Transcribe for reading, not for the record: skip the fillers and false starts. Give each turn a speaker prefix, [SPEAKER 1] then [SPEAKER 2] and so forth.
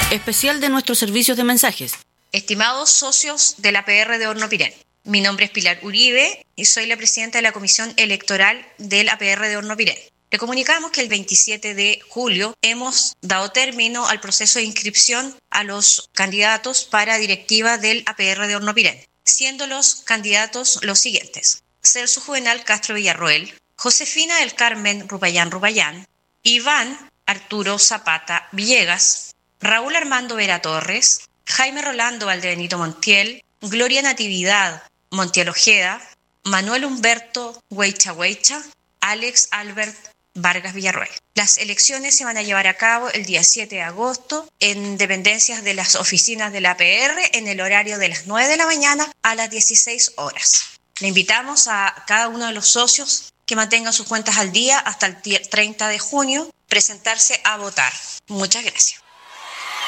[SPEAKER 1] Especial de nuestros servicios de mensajes.
[SPEAKER 2] Estimados socios de la APR de Hornopiren, mi nombre es Pilar Uribe y soy la presidenta de la Comisión Electoral del APR de Hornopiren. Le comunicamos que el 27 de julio hemos dado término al proceso de inscripción a los candidatos para directiva del APR de Hornopiren, siendo los candidatos los siguientes: Celso Juvenal Castro Villarroel, Josefina del Carmen Rupayán, Iván Arturo Zapata Villegas, Raúl Armando Vera Torres, Jaime Rolando Valdebenito Montiel, Gloria Natividad Montiel Ojeda, Manuel Humberto Hueycha, Alex Albert Vargas Villarroel. Las elecciones se van a llevar a cabo el día 7 de agosto en dependencias de las oficinas de la APR en el horario de las 9 de la mañana a las 16 horas. Le invitamos a cada uno de los socios que mantengan sus cuentas al día hasta el 30 de junio, presentarse a votar. Muchas gracias.